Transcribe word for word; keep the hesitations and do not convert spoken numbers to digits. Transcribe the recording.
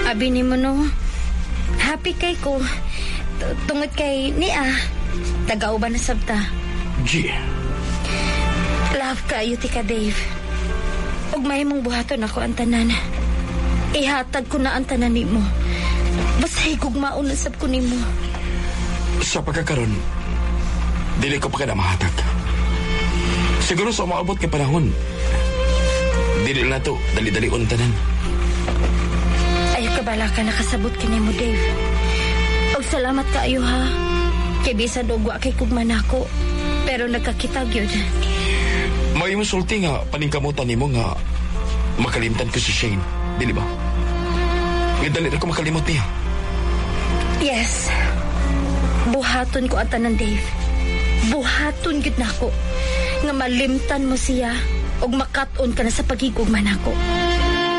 Abi ni mo no, happy kay ko. T- Tungod kay niya, tagauban na sabta. G. Love kayo ti ka, Dave. Ug may mong buhaton ako ang tanan. Ihatag ko na ang tanan ni mo. Basta higugmaon na sab ko ni mo. Sa pagkakaroon, dili ko pa ka na mahatag. Siguro sa maabot kay panahon, dili na to, dali-dali untanan. Ayaw ka bala ka nakasabot kini mo, Dave. Og salamat kaayo ha. Kay bisan og wa kay kugman ako, pero nagkakita gyud. May musulti nga paningkamutan nimo nga makalimtan ko si Shane, dili ba? Nga dali na ko makalimot niya. Yes. Buhaton ko ang tanan, Dave. Buhaton gyud nako nga malimtan mo siya og makat-on ka na sa pagigugman ako.